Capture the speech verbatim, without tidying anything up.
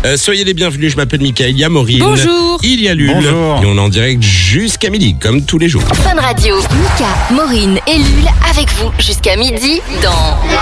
Euh, soyez les bienvenus, je m'appelle Mickaël, il y a Maureen. Bonjour. Il y a Lul. Bonjour. Et on est en direct jusqu'à midi, comme tous les jours. Fun Radio, Mika, Maureen et Lul avec vous jusqu'à midi dans...